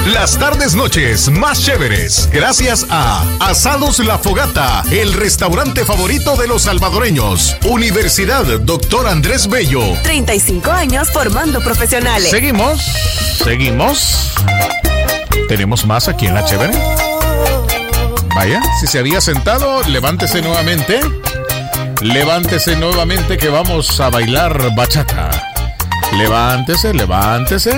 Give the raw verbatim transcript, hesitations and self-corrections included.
las tardes noches más chéveres. Gracias a Asados La Fogata, el restaurante favorito de los salvadoreños. Universidad Doctor Andrés Bello. treinta y cinco años formando profesionales. Seguimos, seguimos. Tenemos más aquí en La Chévere. Vaya, si se había sentado, levántese nuevamente. Levántese nuevamente que vamos a bailar bachata. Levántese, levántese.